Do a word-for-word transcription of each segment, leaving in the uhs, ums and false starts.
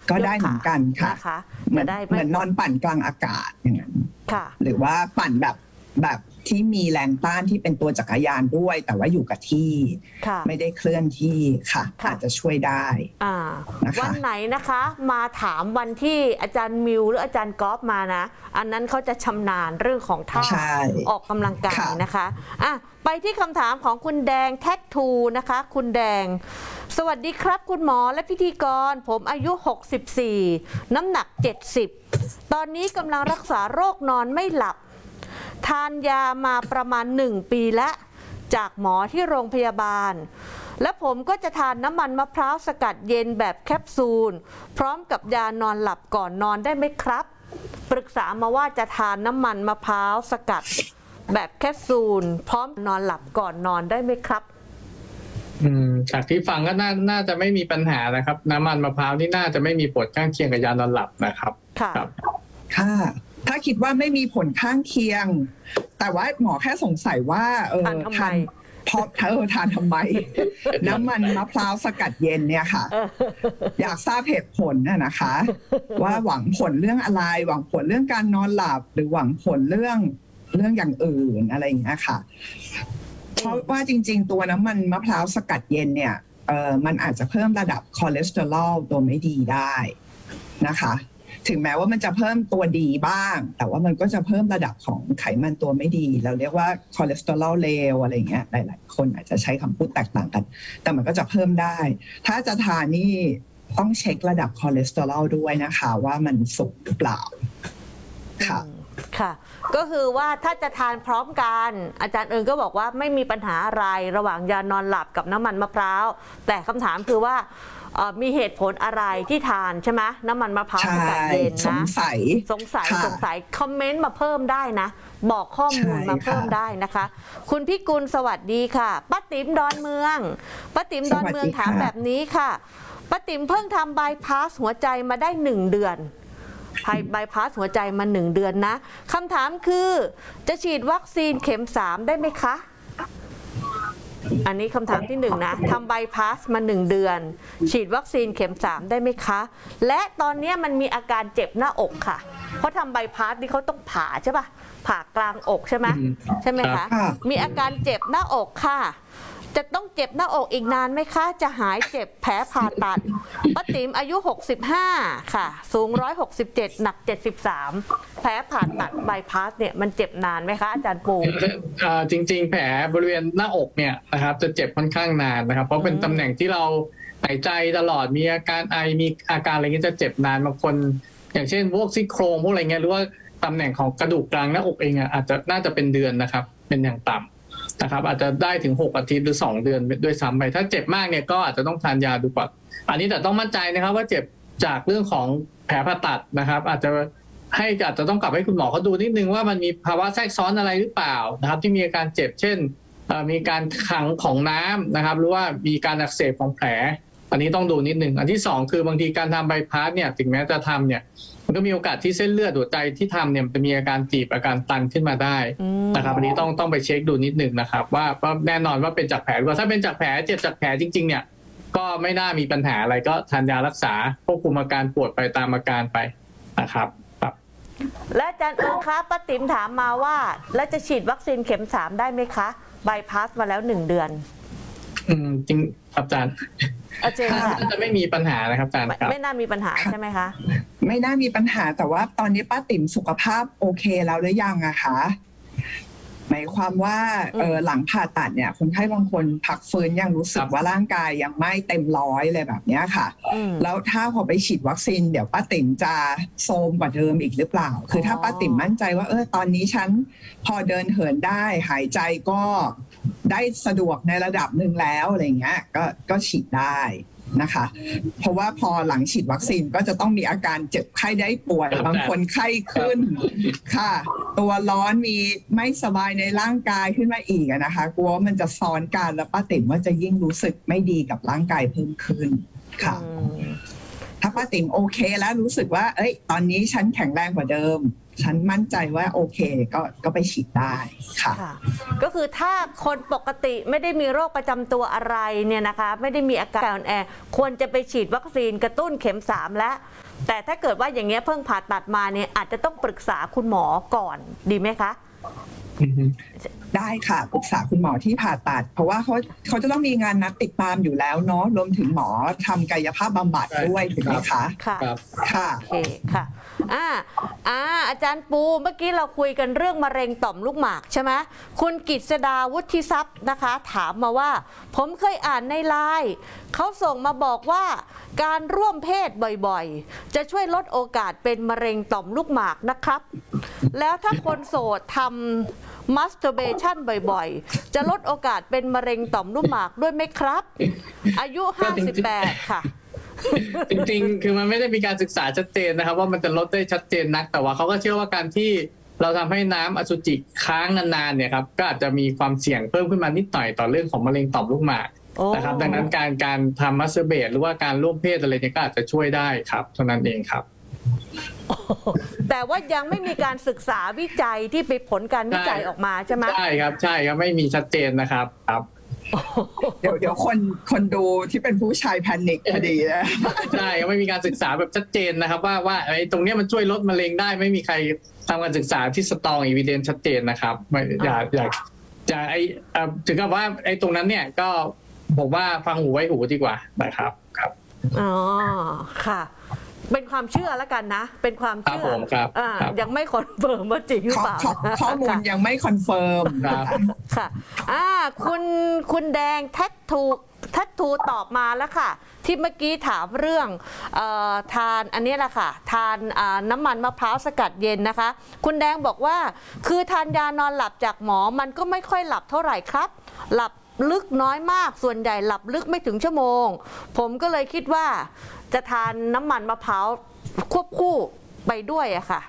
ก็ได้เหมือนกันค่ะเหมือนเหมือนนอนปั่นกลางอากาศอย่างนั้นหรือว่าปั่นแบบแบบที่มีแรงต้านที่เป็นตัวจักรยานด้วยแต่ว่าอยู่กับที่ไม่ได้เคลื่อนที่ค่ะอาจจะช่วยได้วันไหนนะคะมาถามวันที่อาจารย์มิวหรืออาจารย์ก๊อฟมานะอันนั้นเขาจะชำนาญเรื่องของท่าออกกำลังกายนะคะอ่ะไปที่คำถามของคุณแดงแท็กทูนะคะคุณแดงสวัสดีครับคุณหมอและพิธีกรผมอายุหกสิบสี่น้ำหนักเจ็ดสิบตอนนี้กำลังรักษาโรคนอนไม่หลับทานยามาประมาณหนึ่งปีแล้วจากหมอที่โรงพยาบาลและผมก็จะทานน้ำมันมะพร้าวสกัดเย็นแบบแคปซูลพร้อมกับยานอนหลับก่อนนอนได้ไหมครับปรึกษามาว่าจะทานน้ำมันมะพร้าวสกัดแบบแคปซูลพร้อมนอนหลับก่อนนอนได้ไหมครับอืมจากที่ฟังก็น่าน่าจะไม่มีปัญหานะครับน้ำมันมะพร้าวนี่น่าจะไม่มีผลข้างเคียงกับยานอนหลับนะครับค่ะค่ะถ้าคิดว่าไม่มีผลข้างเคียงแต่ว่าหมอแค่สงสัยว่าเออทานเพราะเธอทานทำไม น้ำมันมะพร้าวสกัดเย็นเนี่ยค่ะ อยากทราบเหตุผลน่ะนะคะ ว่าหวังผลเรื่องอะไรหวังผลเรื่องการนอนหลับหรือหวังผลเรื่องเรื่องอย่างอื่นอะไรอย่างเงี้ยค่ะเพราะว่าจริงๆตัวน้ำมันมะพร้าวสกัดเย็นเนี่ยเออมันอาจจะเพิ่มระดับคอเลสเตอรอลตัวไม่ดีได้นะคะถึงแม้ว่ามันจะเพิ่มตัวดีบ้างแต่ว่ามันก็จะเพิ่มระดับของไขมันตัวไม่ดีเราเรียกว่าคอเลสเตอรอลเลวอะไรเงี้ยหลายๆคนอาจจะใช้คำพูดแตกต่างกันแต่มันก็จะเพิ่มได้ถ้าจะทานนี่ต้องเช็คระดับคอเลสเตอรอลด้วยนะคะว่ามันสูงหรือเปล่าค่ะค่ะก็คือว่าถ้าจะทานพร้อมกันอาจารย์เอิญก็บอกว่าไม่มีปัญหาอะไรระหว่างยานอนหลับกับน้ำมันมะพร้าวแต่คำถามคือว่ามีเหตุผลอะไรที่ทานใช่ไหมน้ำมันมะพร้าวสกัดเย็นนะสงสัยสงสัยสงสัยคอมเมนต์มาเพิ่มได้นะบอกข้อมูลมาเพิ่มได้นะคะคุณพี่กุลสวัสดีค่ะป้าติ๋มดอนเมืองป้าติ๋มดอนเมืองถามแบบนี้ค่ะป้าติ๋มเพิ่งทำบายพาสหัวใจมาได้หนึ่งเดือนบายพาสหัวใจมาหนึ่งเดือนนะคำถามคือจะฉีดวัคซีนเข็มสามได้ไหมคะอันนี้คำถามที่หนึ่งนะทำบายพาสมาหนึ่งเดือนฉีดวัคซีนเข็มสามได้ไหมคะและตอนนี้มันมีอาการเจ็บหน้าอกค่ะเพราะทำบายพาสที่เขาต้องผ่าใช่ปะผ่ากลางอกใช่ไหมใช่ไหมคะมีอาการเจ็บหน้าอกค่ะจะต้องเจ็บหน้าอกอีกนานไหมคะจะหายเจ็บแผลผ่าตัดป้าติ๋มอายุหกสิบห้าค่ะสูงหนึ่งร้อยหกสิบเจ็ดหนักเจ็ดสิบสามแผลผ่าตัดบายพาสเนี่ยมันเจ็บนานไหมคะอาจารย์ปูจริงๆแผลบริเวณหน้าอกเนี่ยนะครับจะเจ็บค่อนข้างนานนะครับเพราะเป็นตำแหน่งที่เราหายใจตลอดมีอาการไอมีอาการอะไรเงี้ยจะเจ็บนานบางคนอย่างเช่นพวกซี่โครงพวกอะไรเงี้ยหรือว่าตำแหน่งของกระดูกกลางหน้าอกเองอ่ะอาจจะน่าจะเป็นเดือนนะครับเป็นอย่างต่ำนะครับอาจจะได้ถึงหกอาทิตย์หรือสองเดือนด้วยซ้ำไปถ้าเจ็บมากเนี่ยก็อาจจะต้องทานยาดูก่อนอันนี้แต่ต้องมั่นใจนะครับว่าเจ็บจากเรื่องของแผลผ่าตัดนะครับอาจจะให้อาจจะต้องกลับให้คุณหมอเขาดูนิดนึงว่ามันมีภาวะแทรกซ้อนอะไรหรือเปล่านะครับที่มีอาการเจ็บเช่นมีการขังของน้ำนะครับหรือว่ามีการอักเสบของแผลอันนี้ต้องดูนิดนึงอันที่สองคือบางทีการทำบายพาสเนี่ยถึงแม้จะทำเนี่ยมันก็มีโอกาสที่เส้นเลือดหัวใจที่ทำเนี่ยจะมีอาการตีบอาการตันขึ้นมาได้นะครับอันนี้ต้องต้องไปเช็คดูนิดนึงนะครับว่าว่าแน่นอนว่าเป็นจากแผลหรือว่าถ้าเป็นจากแผลเจ็บจากแผลจริงๆเนี่ยก็ไม่น่ามีปัญหาอะไรก็ทานยารักษาควบคุมอาการปวดไปตามอาการไปนะครับและอาจารย์เอิญคะป้าติ๋มถามมาว่าแล้วจะฉีดวัคซีนเข็มสามได้ไหมคะบายพาสมาแล้วหนึ่งเดือนอืมจริงครับอาจารย์อาจารย์จะไม่มีปัญหานะครับอาจารย์ครับไม่น่ามีปัญหาใช่ไหมคะไม่น่ามีปัญหาแต่ว่าตอนนี้ป้าติ๋มสุขภาพโอเคแล้วหรือยังอะคะหมายความว่าเออหลังผ่าตัดเนี่ยคนไข้บางคนพักฟื้นยังรู้สึกว่าร่างกายยังไม่เต็มร้อยเลยแบบนี้ค่ะแล้วถ้าพอไปฉีดวัคซีนเดี๋ยวป้าติ๋มจะโทรมกว่าเดิมอีกหรือเปล่าคือถ้าป้าติ๋มมั่นใจว่าเออตอนนี้ฉันพอเดินเหินได้หายใจก็ได้สะดวกในระดับหนึ่งแล้วอะไรเงี้ยก็ก็ฉีดได้นะคะเพราะว่าพอหลังฉีดวัคซีนก็จะต้องมีอาการเจ็บไข้ได้ป่วยบางคนไข้ขึ้นค่ะตัวร้อนมีไม่สบายในร่างกายขึ้นมาอีกนะคะกลัวมันจะซ้อนกันแล้วป้าติ๋มว่าจะยิ่งรู้สึกไม่ดีกับร่างกายเพิ่มขึ้นค่ะถ้าป้าติ๋มโอเคแล้วรู้สึกว่าเอ้ยตอนนี้ฉันแข็งแรงกว่าเดิมฉันมั่นใจว่าโอเคก็ก็ไปฉีดได้ค่ะก็คือถ้าคนปกติไม่ได้มีโรคประจำตัวอะไรเนี่ยนะคะไม่ได้มีอาการอ่อนแอควรจะไปฉีดวัคซีนกระตุ้นเข็มสามแล้วแต่ถ้าเกิดว่าอย่างเงี้ยเพิ่งผ่าตัดมาเนี่ยอาจจะต้องปรึกษาคุณหมอก่อนดีไหมคะได้ค่ะปรึกษาคุณหมอที่ผ่าตัดเพราะว่าเขาเขาจะต้องมีงานนัดติดตามอยู่แล้วเนาะรวมถึงหมอทำกายภาพบำบัดด้วยถูกไหมคะค่ะค่ะโอเคค่ะอ่าอ่าอาจารย์ปูเมื่อกี้เราคุยกันเรื่องมะเร็งต่อมลูกหมากใช่ไหมคุณกิษดาวุฒิทรัพย์นะคะถามมาว่าผมเคยอ่านในไลน์เขาส่งมาบอกว่าการร่วมเพศบ่อยๆจะช่วยลดโอกาสเป็นมะเร็งต่อมลูกหมากนะครับแล้วถ้าคนโสดทำmasturbation บ่อยๆจะลดโอกาสเป็นมะเร็งต่อมลูกหมากด้วยไหมครับอายุห้าสิบแปดค่ะจริงๆคือมันไม่ได้มีการศึกษาชัดเจนนะครับว่ามันจะลดได้ชัดเจนนักแต่ว่าเขาก็เชื่อว่าการที่เราทำให้น้ำอสุจิค้างนานๆเนี่ยครับก็อาจจะมีความเสี่ยงเพิ่มขึ้นมานิดหน่อยต่อเรื่องของมะเร็งต่อมลูกหมากนะครับดังนั้นการการทำมัสเตอร์เบทหรือว่าการร่วมเพศอะไรเนี่ยก็อาจจะช่วยได้ครับเท่านั้นเองครับแต่ว่ายังไม่มีการศึกษาวิจัยที่ไปผลการวิจัยออกมาใช่ไหมใช่ครับใช่ครับไม่มีชัดเจนนะครับครับเดี๋ยวเดี๋ยวคนคนดูที่เป็นผู้ชายแพนิคพอดีนะใช่ไม่มีการศึกษาแบบชัดเจนนะครับว่าว่าไอ้ตรงนี้มันช่วยลดมะเร็งได้ไม่มีใครทำการศึกษาที่สตรองอีวิเดนชัดเจนนะครับไม่อย่าอย่าจะไอ้ถึงกับว่าไอ้ตรงนั้นเนี่ยก็ผมว่าฟังหูไว้หูดีกว่านะครับครับอ๋อค่ะเป็นความเชื่อแล้วกันนะเป็นความเชื่ออ่ายังไม่คอนเฟิร์มว่าจริงหรือเปล่าข้อมูลยังไม่คอนเฟิร์มค่ะอ่าคุณคุณแดงแท็กทูแท็กทูตอบมาแล้วค่ะที่เมื่อกี้ถามเรื่องเอ่อทานอันนี้แหละค่ะทานน้ำมันมะพร้าวสกัดเย็นนะคะคุณแดงบอกว่าคือทานยานอนหลับจากหมอมันก็ไม่ค่อยหลับเท่าไหร่ครับหลับลึกน้อยมากส่วนใหญ่หลับลึกไม่ถึงชั่วโมงผมก็เลยคิดว่าจะทานน้ำมันมะพร้าวควบคู่ไปด้วยอะค่ะ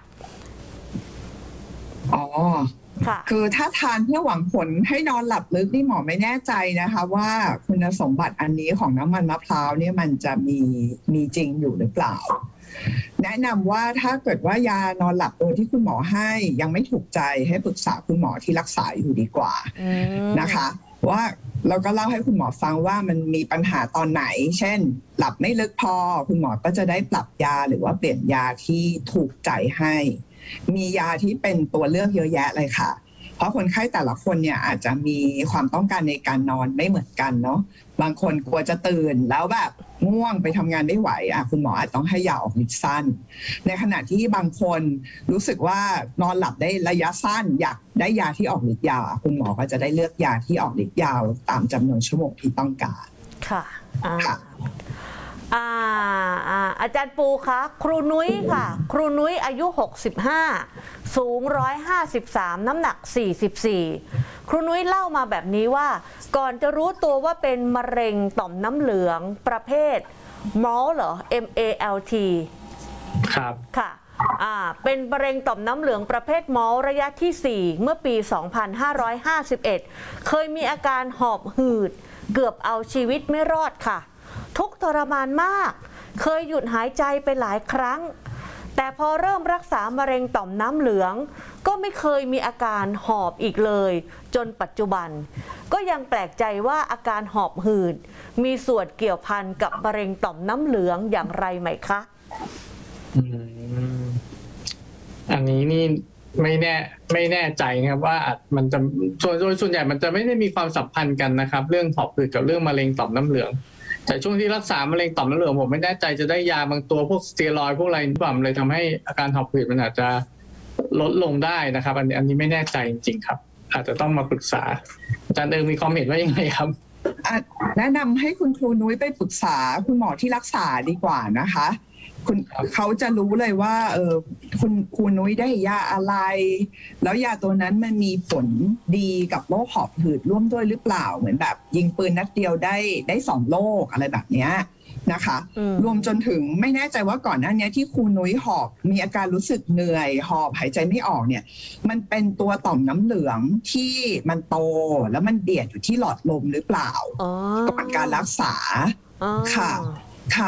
อ๋อคือถ้าทานเพื่อหวังผลให้นอนหลับลึกนี่หมอไม่แน่ใจนะคะว่าคุณสมบัติอันนี้ของน้ำมันมะพร้าวเนี่ยมันจะมีมีจริงอยู่หรือเปล่าแนะนำว่าถ้าเกิดว่ายานอนหลับตัวที่คุณหมอให้ยังไม่ถูกใจให้ปรึกษาคุณหมอที่รักษาอยู่ดีกว่านะคะว่าเราก็เล่าให้คุณหมอฟังว่ามันมีปัญหาตอนไหนเช่นหลับไม่ลึกพอคุณหมอก็จะได้ปรับยาหรือว่าเปลี่ยนยาที่ถูกใจให้มียาที่เป็นตัวเลือกเยอะแยะเลยค่ะเพราะคนไข้แต่ละคนเนี่ยอาจจะมีความต้องการในการนอนไม่เหมือนกันเนาะบางคนกลัวจะตื่นแล้วแบบง่วงไปทำงานไม่ไหวอ่ะคุณหมออาจต้องให้ยาออกฤทธิ์สั้นในขณะที่บางคนรู้สึกว่านอนหลับได้ระยะสั้นอยากได้ยาที่ออกฤทธิ์ยาวคุณหมอก็จะได้เลือกยาที่ออกฤทธิ์ยาวตามจำนวนชั่วโมงที่ต้องการค่ะค่ะอ่าอาจารย์ปูคะครูนุ้ยค่ะครูนุ้ยอายุหกสิบห้าสูงหนึ่งร้อยห้าสิบสามน้ำหนักสี่สิบสี่ครูนุ้ยเล่ามาแบบนี้ว่าก่อนจะรู้ตัวว่าเป็นมะเร็งต่อมน้ำเหลืองประเภท มอล เหรอ M A L T ครับค่ะอ่าเป็นมะเร็งต่อมน้ำเหลืองประเภท มอล ระยะที่สี่เมื่อปีสองพันห้าร้อยห้าสิบเอ็ดเคยมีอาการหอบหืดเกือบเอาชีวิตไม่รอดค่ะทุกทรมานมากเคยหยุดหายใจไปหลายครั้งแต่พอเริ่มรักษามะเร็งต่อมน้ำเหลืองก็ไม่เคยมีอาการหอบอีกเลยจนปัจจุบันก็ยังแปลกใจว่าอาการหอบหืดมีส่วนเกี่ยวพันกับมะเร็งต่อมน้ำเหลืองอย่างไรไหมคะอืมอันนี้นี่ไม่แน่ไม่แน่ใจนะครับว่ามันจะส่วนโดยส่วนใหญ่มันจะไม่ได้มีความสัมพันธ์กันนะครับเรื่องหอบหืดกับเรื่องมะเร็งต่อมน้ำเหลืองแต่ช่วงที่รักษามะเร็งต่อมน้ำเหลืองผมไม่แน่ใจจะได้ยาบางตัวพวกสเตียรอยด์พวกอะไรหรือเปล่าเลยทำให้อาการหอบหืดมันอาจจะลดลงได้นะครับอันนี้อันนี้ไม่แน่ใจจริงๆครับอาจจะต้องมาปรึกษาอาจารย์เอิงมีความเห็นว่ายังไงครับแนะนำให้คุณครูนุ้ยไปปรึกษาคุณหมอที่รักษาดีกว่านะคะคุณเขาจะรู้เลยว่าเออคุณครูนุ้ยได้ยาอะไรแล้วยาตัวนั้นมันมีผลดีกับโรคหอบหืดร่วมด้วยหรือเปล่าเหมือนแบบยิงปืนนัดเดียวได้ได้สองโรคอะไรแบบนี้นะคะรวมจนถึงไม่แน่ใจว่าก่อนหน้านี้ที่ครูนุ้ยหอบมีอาการรู้สึกเหนื่อยหอบหายใจไม่ออกเนี่ยมันเป็นตัวต่อมน้ำเหลืองที่มันโตแล้วมันเบียดอยู่ที่หลอดลมหรือเปล่าก่อนการรักษาค่ะค่ะ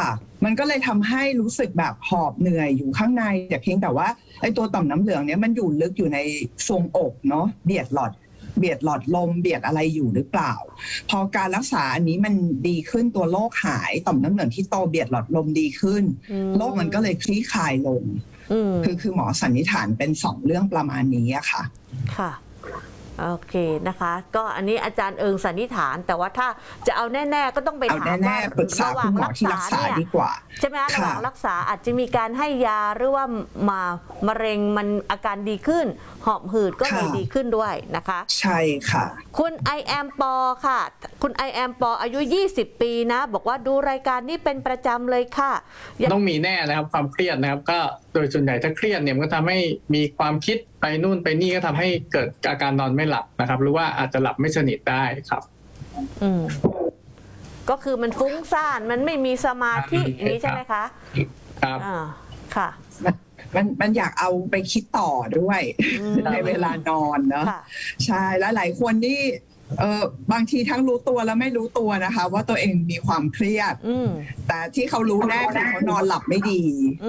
มันก็เลยทำให้รู้สึกแบบหอบเหนื่อยอยู่ข้างในแต่เพียงแต่ว่าไอ้ตัวต่อมน้ำเหลืองเนี้ยมันอยู่ลึกอยู่ในทรวงอกเนาะเบียดหลอดเบียดหลอดลมเบียดอะไรอยู่หรือเปล่าพอการรักษาอันนี้มันดีขึ้นตัวโรคหายต่อมน้ำเหลืองที่โตเบียดหลอดลมดีขึ้นโรคมันก็เลยคลี่คลายลงคือคือหมอสันนิษฐานเป็นสองเรื่องประมาณนี้อะค่ะค่ะโอเคนะคะก็อันนี้อาจารย์เอิงสันนิษฐานแต่ว่าถ้าจะเอาแน่ๆก็ต้องไปถามว่าระหว่างรักษาเนี่ยใช่ไหมระหว่างรักษาอาจจะมีการให้ยาหรือว่ามามะเร็งมันอาการดีขึ้นหอบหืดก็เลยดีขึ้นด้วยนะคะใช่ค่ะคุณ I am ปอค่ะคุณ I am ปออายุยี่สิบปีนะบอกว่าดูรายการนี้เป็นประจำเลยค่ะต้องมีแน่นะครับความเครียดนะครับก็โดยส่วนใหญ่ถ้าเครียดเนี่ยมันก็ทำให้มีความคิดไปนู่นไปนี่ก็ทำให้เกิดอาการนอนไม่หลับนะครับหรือว่าอาจจะหลับไม่สนิทได้ครับอืมก็คือมันฟุ้งซ่านมันไม่มีสมาธินี้ใช่ไหมคะครับอ่าค่ะมันมันอยากเอาไปคิดต่อด้วยในเวลานอนเนาะใช่แล้วหลายคนที่เออบางทีทั้งรู้ตัวแล้วไม่รู้ตัวนะคะว่าตัวเองมีความเครียดแต่ที่เขารู้แน่คือเขานอนหลับไม่ดี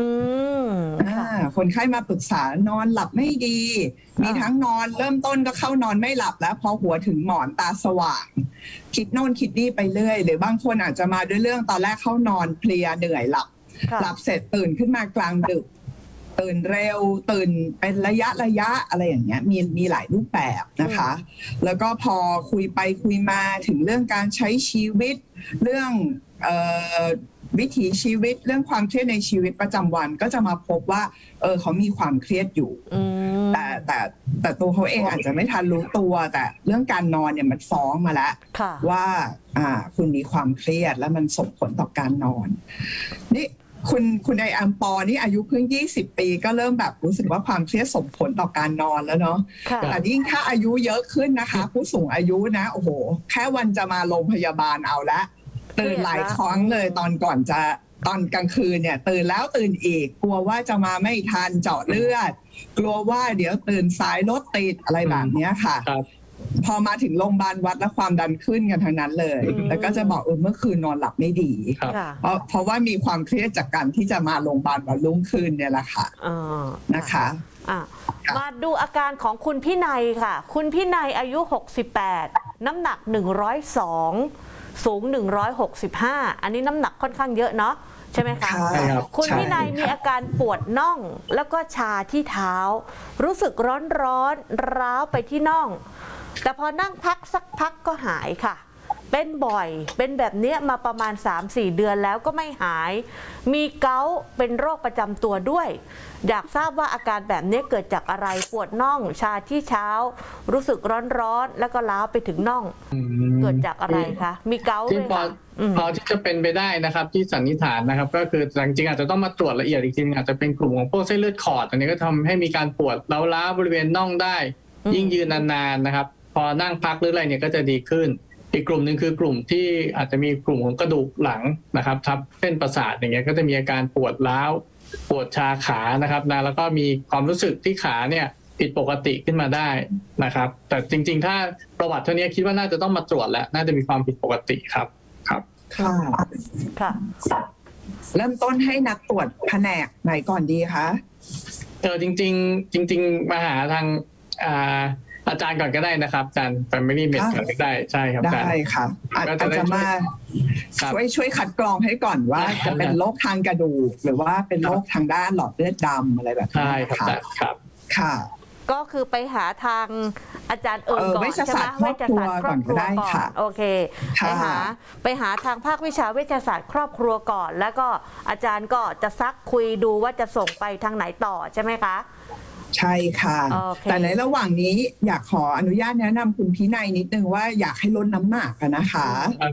คนไข้มาปรึกษานอนหลับไม่ดีมีทั้งนอนเริ่มต้นก็เข้านอนไม่หลับแล้วพอหัวถึงหมอนตาสว่างคิดโน่นคิดนี่ไปเรื่อยหรือบางคนอาจจะมาด้วยเรื่องตอนแรกเข้านอนเพลียเหนื่อยหลับหลับเสร็จตื่นขึ้นมากลางดึกตื่นเร็วตื่นเป็นระยะระยะอะไรอย่างเงี้ยมีมีหลายรูปแบบนะคะแล้วก็พอคุยไปคุยมาถึงเรื่องการใช้ชีวิตเรื่องเอ่อวิถีชีวิตเรื่องความเครียดในชีวิตประจำวันก็จะมาพบว่าเออเขามีความเครียดอยู่แต่แต่แต่ตัวเขาเองอาจจะไม่ทันรู้ตัวแต่เรื่องการนอนเนี่ยมันฟ้องมาแล้วว่าอ่าคุณมีความเครียดแล้วมันส่งผลต่อการนอนนี่คุณคุณไออัมปอนี่อายุเพิ่งยี่สิบปีก็เริ่มแบบรู้สึกว่าความเครียดส่งผลต่อการนอนแล้วเนาะแต่ยิ่งถ้าอายุเยอะขึ้นนะคะผู้สูงอายุนะโอ้โหแค่วันจะมาโรงพยาบาลเอาละตื่นหลายครั้งเลยตอนก่อนจะตอนกลางคืนเนี่ยตื่นแล้วตื่นอีกกลัวว่าจะมาไม่ทันเจาะเลือดกลัวว่าเดี๋ยวตื่นสายรถติดอะไรแบบนี้ค่ะพอมาถึงโรงพยาบาลวัดแล้วความดันขึ้นกันทั้งนั้นเลยแล้วก็จะบอกเออเมื่อคืนนอนหลับไม่ดีเพราะเพราะว่ามีความเครียดจากการที่จะมาโรงพยาบาลวันรุ่งขึ้นเนี่ยแหละค่ะนะคะมาดูอาการของคุณพี่นัยค่ะคุณพี่นัยอายุหกสิบแปดน้ำหนักหนึ่งร้อยสองสูงหนึ่งร้อยหกสิบห้าอันนี้น้ำหนักค่อนข้างเยอะเนาะใช่ไหมคะคุณพี่นัยมีอาการปวดน่องแล้วก็ชาที่เท้ารู้สึกร้อนร้อนร้าวไปที่น่องแต่พอนั่งพักสักพักก็หายค่ะเป็นบ่อยเป็นแบบนี้มาประมาณ สามถึงสี่ เดือนแล้วก็ไม่หายมีเกาต์เป็นโรคประจำตัวด้วยอยากทราบว่าอาการแบบนี้เกิดจากอะไรปวดน่องชาที่เท้ารู้สึกร้อนๆแล้วก็ล้าวไปถึงน่องเกิดจากอะไรคะมีเกาต์ด้วยค่ะพอที่จะเป็นไปได้นะครับที่สันนิษฐานนะครับก็คือจริงๆอาจจะต้องมาตรวจละเอียดอีกทีอาจจะเป็นกลุ่มของพวกเส้นเลือดขอดอันนี้ก็ทำให้มีการปวดล้าวๆบริเวณน่องได้ยิ่งยืนนานๆนะครับพอนั่งพักหรืออะไรเนี่ยก็จะดีขึ้นอีกกลุ่มหนึ่งคือกลุ่มที่อาจจะมีกลุ่มของกระดูกหลังนะครับทับเส้นประสาทอย่างเงี้ยก็จะมีอาการปวดร้าวปวดชาขานะครับนะแล้วก็มีความรู้สึกที่ขาเนี่ยผิดปกติขึ้นมาได้นะครับแต่จริงๆถ้าประวัติเท่านี้คิดว่าน่าจะต้องมาตรวจแล้วน่าจะมีความผิดปกติครับครับค่ะค่ะเริ่มต้นให้นักตรวจแผนกไหนก่อนดีคะเออจริงๆจริงๆมาหาทางอ่าอาจารย์ก่อนก็ได้นะครับอาจารย์ Family Med ก่อนก็ได้ใช่ครับได้ค่ะอาจจะมาช่วยช่วยคัดกรองให้ก่อนว่าจะเป็นโรคทางกระดูกหรือว่าเป็นโรคทางด้านหลอดเลือดดำอะไรแบบนี้ใช่ครับครับค่ะก็คือไปหาทางอาจารย์เอิญก่อนใช่ไหมเวชศาสตร์ครอบครัวก่อนโอเคไปหาไปหาทางภาควิชาเวชศาสตร์ครอบครัวก่อนแล้วก็อาจารย์ก็จะซักคุยดูว่าจะส่งไปทางไหนต่อใช่ไหมคะใช่ค่ะแต่ในระหว่างนี้อยากขออนุญาตแนะนำคุณพี่นัยนิดนึงว่าอยากให้ลดน้ำหนักนะคะ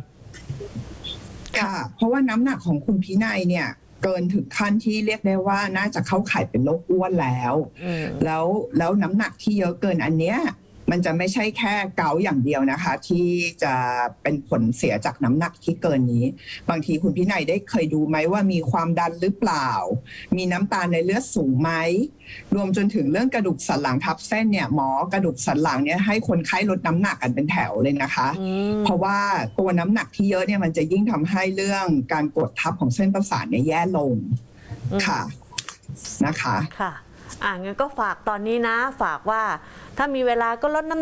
ค่ะเพราะว่าน้ำหนักของคุณพี่นัยเนี่ยเกินถึงขั้นที่เรียกได้ว่าน่าจะเข้าข่ายเป็นโรคอ้วนแล้วแล้วแล้วน้ำหนักที่เยอะเกินอันเนี้ยมันจะไม่ใช่แค่เกาต์อย่างเดียวนะคะ ที่จะเป็นผลเสียจากน้ำหนักที่เกินนี้บางทีคุณพี่นายได้เคยดูไหมว่ามีความดันหรือเปล่ามีน้ำตาลในเลือดสูงไหมรวมจนถึงเรื่องกระดูกสันหลังทับเส้นเนี่ยหมอกระดูกสันหลังเนี่ยให้คนไข้ลดน้ำหนักกันเป็นแถวเลยนะคะเพราะว่าตัวน้ำหนักที่เยอะเนี่ยมันจะยิ่งทำให้เรื่องการกดทับของเส้นประสาทเนี่ยแย่ลงค่ะนะคะค่ะอ่างั้นก็ฝากตอนนี้นะฝากว่าถ้ามีเวลาก็ลดน้ำ